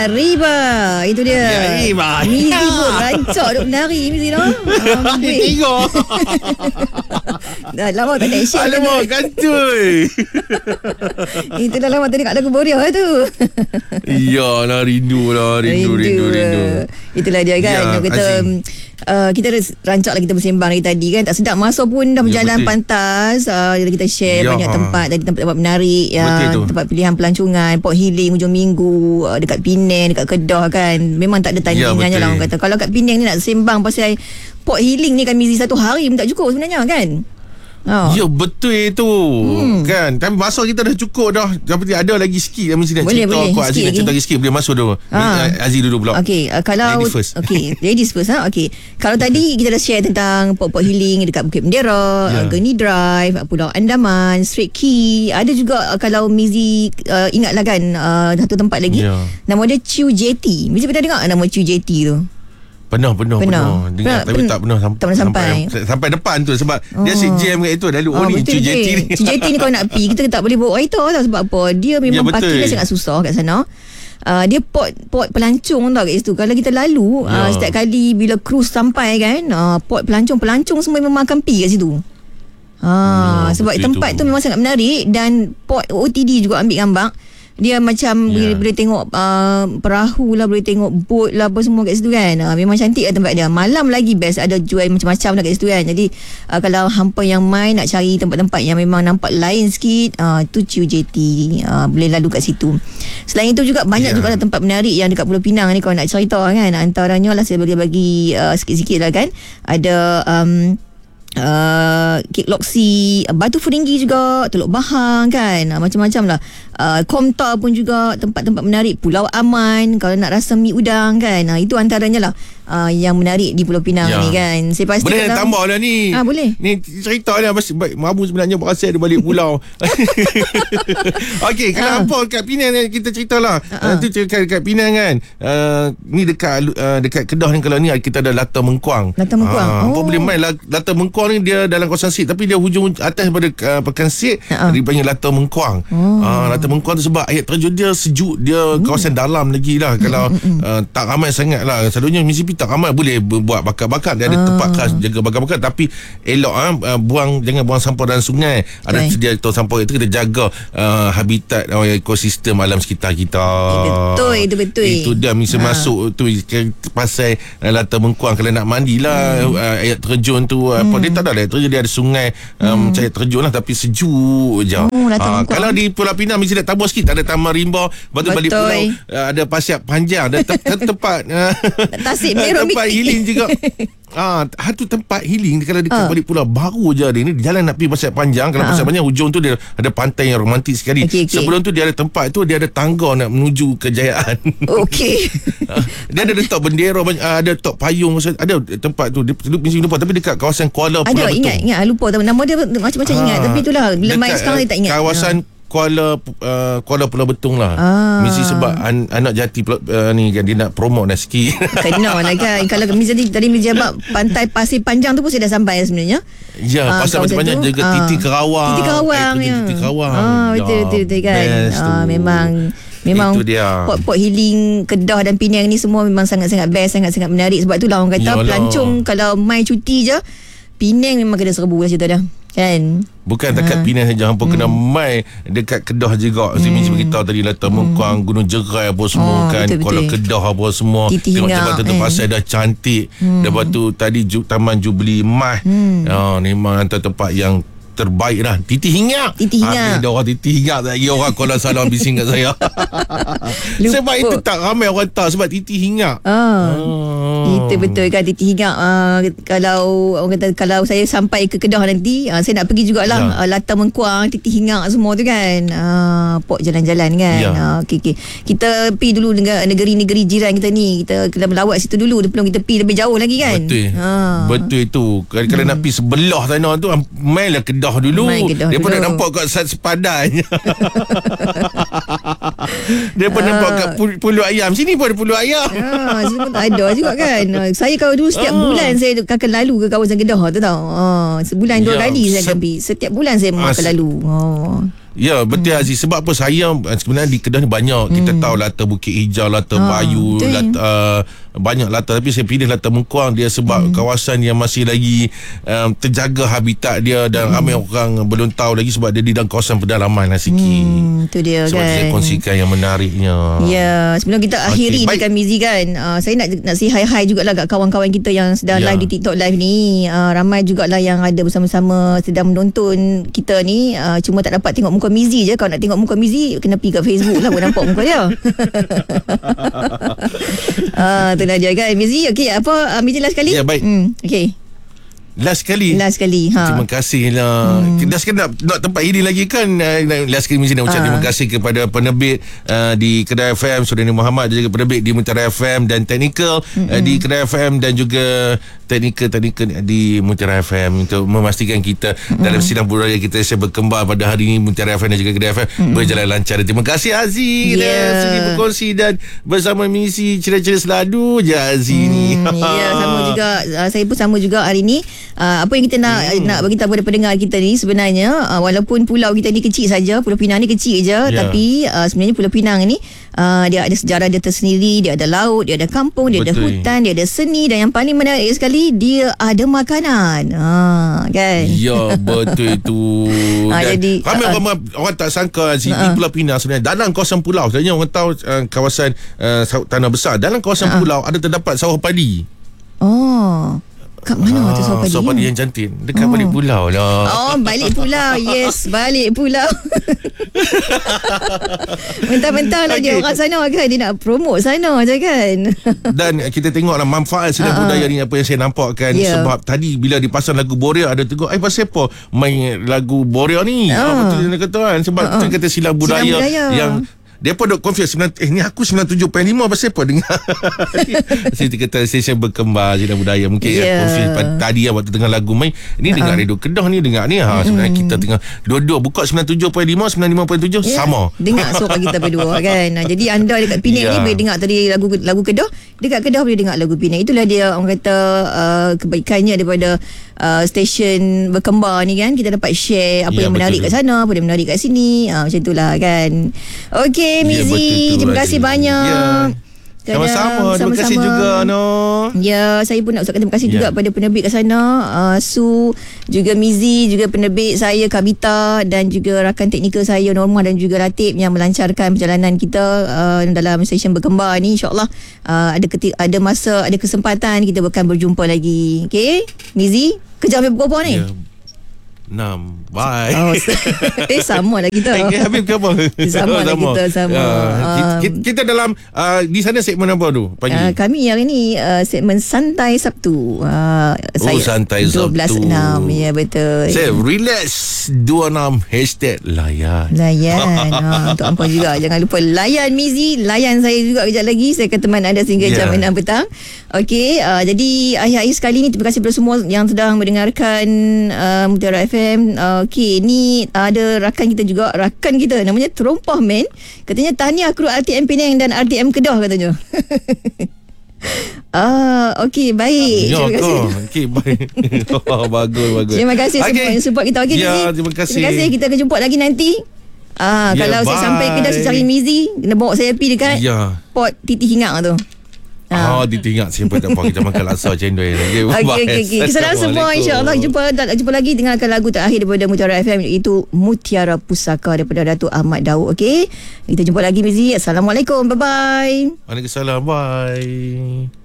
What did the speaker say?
Riba. Itu dia. Ya, Riba. Mizi pun rancak duk menari Mizi dah. Tengok. Dah lama tak ada action. Alamak, kantoi. Itulah lama tadi kat lagu Boria tu. Iyalah, rindu. Itulah dia kan. Ya, Kita rancak lah kita bersembang dari tadi kan. Tak sedap masa pun dah berjalan pantas. Kita share banyak tempat. Tadi tempat-tempat menarik, tempat pilihan pelancongan, Port Healing hujung minggu, dekat Penang, dekat Kedah kan. Memang tak ada tandingannya lah orang kata. Kalau kat Penang ni nak sembang pasal Port Healing ni kan Mizi, satu hari pun tak cukup sebenarnya kan. Ya, betul itu. Kan, tapi masa kita dah cukup dah. Tapi ada lagi sikit yang mesti nak cerita. Aziz nak cerita lagi sikit. Boleh masuk dulu. Aziz dulu pula. Okey, kalau ladies first. Okey, ladies first Okey. Kalau tadi kita dah share tentang Port Healing dekat Bukit Bendera, Gurney Drive, Pulau Andaman, Strait Key. Ada juga kalau Mizi ingatlah kan, satu tempat lagi. Nama dia Chiu Jetty. Mizi pernah dengar nama Chiu Jetty tu? Pernah. Dengar tapi tak pernah sampai depan tu sebab dia asyik jam kat itu lalu ni Chiu Jetty ni. Chiu Jetty ni kalau nak pergi kita tak boleh bawa kereta tau. Sebab apa? Dia memang parking dia sangat susah kat sana. Dia port pelancong tau kat situ. Kalau kita lalu setiap kali bila cruise sampai kan, port pelancong semua memang akan pergi kat situ. Sebab tempat tu memang sangat menarik. Dan port OTD juga ambil gambar. Dia macam boleh tengok perahu lah, boleh tengok boat lah, apa semua kat situ kan. Memang cantik lah tempat dia. Malam lagi best, ada jual macam-macam lah kat situ kan. Jadi kalau hampa yang main nak cari tempat-tempat yang memang nampak lain sikit, tu Chiu Jetty, boleh lalu kat situ. Selain itu juga banyak juga tempat menarik yang dekat Pulau Pinang ni kalau nak cerita kan. Antaranya lah saya bagi sikit-sikit lah kan. Ada Kek Loksi, Batu Feringgi juga, Teluk Bahang kan, macam-macam lah. Komta pun juga tempat-tempat menarik. Pulau Aman kalau nak rasa mi udang kan. Itu antaranya lah yang menarik di Pulau Pinang ni kan. Saya pasti boleh tambah lah ni. Boleh. Ni cerita lah Mabu sebenarnya berasal di balik pulau. Okey, kalau apa kat Pinang ni kita cerita lah. Tu kat Pinang kan. Ni dekat Kedah ni, kalau ni kita ada Lata Mengkuang. Lata Mengkuang. Apa boleh main Lata Mengkuang ni, dia dalam kawasan Sit tapi dia hujung atas pada Pekan Sit. Dia panggil Lata Mengkuang. Lata Mengkuang tu sebab air terjun dia sejuk, dia kawasan dalam lagi lah. Kalau tak ramai sangat lah, selalunya misi tak ramai boleh buat bakar-bakar. Dia ada tempat khas jaga bakar-bakar, tapi elok jangan buang sampah dalam sungai. Ada sedia tong sampah itu, kita jaga habitat ekosistem alam sekitar kita. Betul. Itu dia misi masuk tu pasal Lata Mengkuang. Kalau nak mandi lah, air terjun tu dia tak ada air terjun, dia ada sungai macam air terjun lah, tapi sejuk je. Kalau di Pulau Pinang mesti nak tambah sikit, ada Taman Rimba, lepas tu balik pulau ada Pasir Panjang, ada tempat Tasik tempat healing juga. Tu tempat healing kalau dekat balik pulau baru je ada. Ni jalan nak pergi Pasir Panjang. Kalau Pasir Panjang hujung tu dia ada pantai yang romantik sekali. Sebelum tu dia ada tempat tu, dia ada tangga nak menuju Kejayaan. Dia ada letak bendera, ada letak payung, ada tempat tu. Dia mesti lupa, tapi dekat kawasan Kuala Pulau Betung. Ingat lupa nama dia macam-macam ingat, tapi itulah bila main sekarang dia tak ingat. Kawasan Kuala Pulau Betung lah. Mesti sebab anak jati ni kan, dia nak promote dah sikit. Kena lah kan. Kalau misalnya tadi jawab Pantai Pasir Panjang tu pun saya dah sampai sebenarnya. Ya, Pasir Panjang juga Titi Kerawang. Titi Kerawang. Betul kan. Memang port healing Kedah dan Penang ni semua memang sangat-sangat best, sangat-sangat menarik. Sebab tu lah orang kata pelancong kalau main cuti je, Penang memang kena serbu lah cerita dah kan. Bukan dekat Penang saja, hampa kena mai dekat Kedah juga. Saya beritahu tadi Lata Mengkuang, Gunung Jerai apa semua kan, Kuala Kedah apa semua. Tengok tempat-tempat pasal dah cantik. Lepas tu tadi Taman Jubilee Emas. Memang antara tempat yang terbaik lah. Titi Hingap. Ada orang Titi Hingap lagi, orang Kuala Salam bising kat saya. Sebab itu tak ramai orang tahu sebab Titi Hingap. Itu betul kan, Titi Hingap. Kalau orang kata, kalau saya sampai ke Kedah nanti, saya nak pergi jugalah Lata Mengkuang, Titi Hingap semua tu kan. Port jalan-jalan kan. Okay. Kita pergi dulu dengan negeri-negeri jiran kita ni. Kita kena melawat situ dulu sebelum kita pergi lebih jauh lagi kan. Betul itu. Kalau nak pergi sebelah sana tu, mainlah Kedah dulu. Dia pun nak nampak kat Sat Sepadan. Dia pun nampak kat Pulau Ayam. Sini pun ada Pulau Ayam. Sini pun ada juga kan. Saya kalau dulu setiap bulan saya akan lalu ke kawasan Kedah tu tau. Sebulan 2 kali saya akan pergi. Setiap bulan saya akan lalu. Ya, betul Aziz. Sebab apa, saya sebenarnya di Kedah ni banyak. Kita tahu latar Bukit Hijau, latar Bayu, banyak latar. Tapi saya pilih latar Mengkuang dia sebab kawasan yang masih lagi terjaga habitat dia, dan ramai orang belum tahu lagi sebab dia di dalam kawasan pedalaman lah sikit. Itu dia sebab kan. saya kongsikan yang menariknya. Ya, sebelum kita akhiri ni kan Mizi kan, saya nak say hi jugalah kat kawan-kawan kita yang sedang live di TikTok live ni. Ramai jugalah yang ada bersama-sama sedang menonton kita ni. Cuma tak dapat tengok muka Mizi je. Kalau nak tengok muka Mizi, kena pergi kat Facebook lah buat nampak muka dia. Itulah dia kan Mizi. Okey, apa Mizi last sekali? Ya, baik. Okey. Last sekali. Terima kasih lah. Last sekali nak tempat ini lagi kan. Last sekali mesti nak ucap terima kasih kepada penerbit di Kedah FM, Suriani Muhammad, dan juga penerbit di Mutiara FM, dan teknikal di Kedah FM, dan juga teknikal di Mutiara FM untuk memastikan kita dalam sidang budaya kita saya berkembang pada hari ini. Mutiara FM dan juga Kedah FM berjalan lancar. Terima kasih Aziz sudi berkongsi dan bersama misi cerita-cerita seladu je Aziz ni. Sama juga. Saya pun sama juga hari ni. Apa yang kita nak bagi tahu kepada pendengar kita ni, sebenarnya walaupun pulau kita ni kecil saja, Pulau Pinang ni kecil je, tapi sebenarnya Pulau Pinang ni dia ada sejarah dia tersendiri. Dia ada laut, dia ada kampung, dia ada hutan, dia ada seni, dan yang paling menarik sekali, dia ada makanan. Kan? Ya, betul itu. Jadi ramai orang tak sangka di Pulau Pinang sebenarnya dalam kawasan pulau. Sebenarnya orang tahu kawasan tanah besar. Dalam kawasan pulau ada terdapat sawah padi. Kat mana tu sawah padi? Sawah padi yang cantik dekat balik pulau lah. Balik pulau. Yes, balik pulau. Mentah-mentah lah dia orang sana kan. Dia nak promote sana je kan. Dan kita tengoklah manfaat seni budaya ni, apa yang saya nampak kan. Sebab tadi bila dipasang lagu Borea, ada tegur, pasal apa main lagu Borea ni? Apa tu dia kata kan? Sebab tu kata silang budaya yang dia pun duk confuse ni aku 97.5 pasal apa dengar. Saya kata stesen berkembang silang budaya. Mungkin confuse tadi waktu tengah lagu main ni dengar Radio Kedah ni, dengar ni sebenarnya kita tengah dua-dua buka 97.5 95.7 sama. Dengar suara kita berdua kan. Jadi anda dekat Penang ni boleh dengar tadi lagu Kedah, dekat Kedah boleh dengar lagu Penang. Itulah dia orang kata kebaikannya daripada stesen berkembang ni kan. Kita dapat share apa yang menarik kat sana, apa yang menarik kat sini. Macam itulah kan. Okey Mizi, terima kasih banyak. Sama-sama. Terima kasih juga Ya, saya pun nak ucapkan terima kasih juga pada penerbit kat sana, Su, juga Mizi, juga penerbit saya Kavita, dan juga rakan teknikal saya Norma dan juga Ratib yang melancarkan perjalanan kita dalam stesen berkembang ni. InsyaAllah ada masa, ada kesempatan kita akan berjumpa lagi. Okay Mizi, kerja sampai pukul berapa ni? 6. Bye. Sama lah kita. Habib ke apa? Sama lah kita. Kita dalam di sana segmen apa tu pagi? Kami hari ni segmen Santai Sabtu. Santai Sabtu 12.6. Ya, betul. Saya relax 26 #layan. Untuk apa juga. Jangan lupa layan Mizi, layan saya juga kejap lagi. Saya akan teman anda sehingga jam 6 petang. Okey, jadi akhir-akhir sekali ni terima kasih kepada semua yang sedang mendengarkan Mutiara FM. Okey, ni ada rakan kita namanya Terompah Man. Katanya tahniah kru RTM Penang dan RTM Kedah katanya. Okey, baik. Terima kasih. Okey, baik. Bagus. Terima kasih semua yang support kita. Okey, terima kasih. Terima kasih. Kita akan jumpa lagi nanti. Kalau saya sampai Kedah, saya cari Mizi, kena bawa saya pergi dekat Port Titi Hingak tu. Ditinggal siapa tak apa, kita makan laksa cendol lagi. Okey. Kesalam semua, insya-Allah jumpa lagi dengarkan lagu terakhir daripada Mutiara FM, iaitu Mutiara Pusaka daripada Datuk Ahmad Daud. Okey. Kita jumpa lagi Mizi. Assalamualaikum. Bye bye. Waalaikumsalam. Bye.